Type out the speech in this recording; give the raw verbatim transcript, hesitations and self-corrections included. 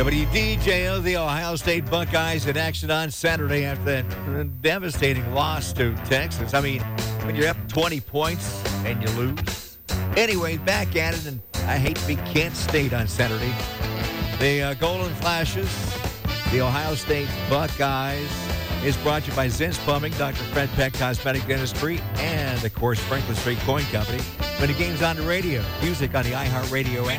W D J O, the Ohio State Buckeyes in action on Saturday after that devastating loss to Texas. I mean, when you're up twenty points and you lose. Anyway, back at it, and I hate to be Kent State on Saturday. The uh, Golden Flashes, the Ohio State Buckeyes, is brought to you by Zinn's Plumbing, Doctor Fred Peck Cosmetic Dentistry, and, of course, Franklin Street Coin Company. When the game's on the radio, music on the iHeartRadio app.